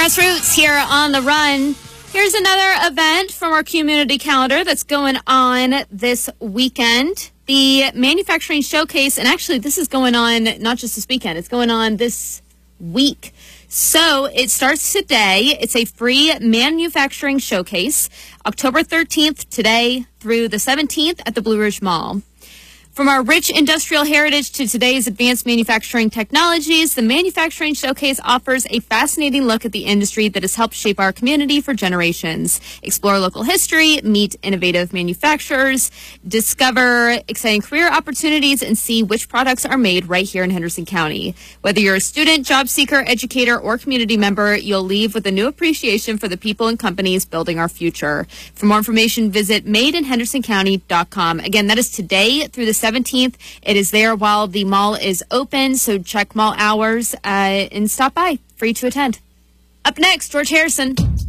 Grassroots here on The Run. Here's another event from our community calendar that's going on this weekend. The Manufacturing Showcase, and actually this is going on not just this weekend, it's going on this week. So it starts today. It's a free manufacturing showcase, October 13th, today through the 17th at the Blue Ridge Mall. From our rich industrial heritage to today's advanced manufacturing technologies, the Manufacturing Showcase offers a fascinating look at the industry that has helped shape our community for generations. Explore local history, meet innovative manufacturers, discover exciting career opportunities, and see which products are made right here in Henderson County. Whether you're a student, job seeker, educator, or community member, you'll leave with a new appreciation for the people and companies building our future. For more information, visit madeinhendersoncounty.com. Again, that is today through the 17th. It is there while the mall is open, so check mall hours and stop by. Free to attend. Up next, George Harrison.